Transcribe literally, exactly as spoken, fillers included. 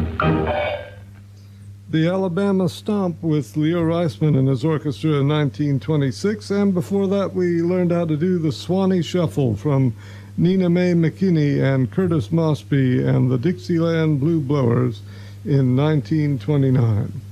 The Alabama Stomp with Leo Reisman and his orchestra in nineteen twenty-six, and before that we learned how to do the Swanee Shuffle from Nina Mae McKinney and Curtis Mosby and the Dixieland Blue Blowers in nineteen twenty-nine.